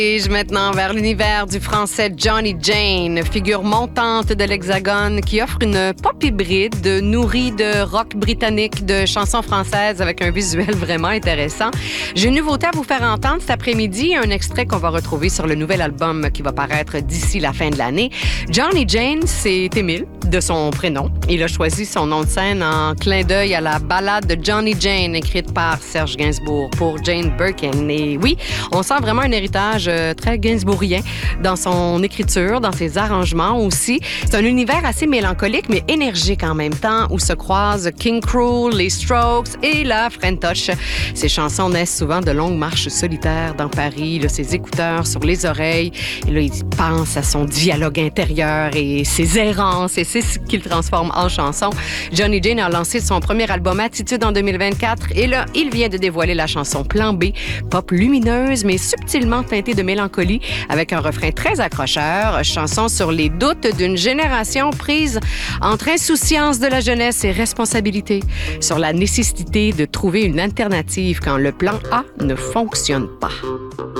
Maintenant vers l'univers du français Johnny Jane, figure montante de l'Hexagone qui offre une pop hybride nourrie de rock britannique, de chansons françaises avec un visuel vraiment intéressant. J'ai une nouveauté à vous faire entendre cet après-midi, un extrait qu'on va retrouver sur le nouvel album qui va paraître d'ici la fin de l'année. Johnny Jane, c'est Émile, de son prénom. Il a choisi son nom de scène en clin d'œil à la ballade de Johnny Jane, écrite par Serge Gainsbourg pour Jane Birkin. Et oui, on sent vraiment un héritage très gainsbourgien dans son écriture, dans ses arrangements aussi. C'est un univers assez mélancolique, mais énergique en même temps, où se croisent King Cruel, les Strokes et la Frentosh. Ses chansons naissent souvent de longues marches solitaires dans Paris, là, ses écouteurs sur les oreilles. Et là, il pense à son dialogue intérieur et ses errances, et c'est ce qu'il transforme en chanson. Johnny Jane a lancé son premier album Attitude en 2024, et là, il vient de dévoiler la chanson Plan B, pop lumineuse, mais subtilement teintée de mélancolie, avec un refrain très accrocheur, chanson sur les doutes d'une génération prise entre insouciance de la jeunesse et responsabilité, sur la nécessité de trouver une alternative quand le plan A ne fonctionne pas.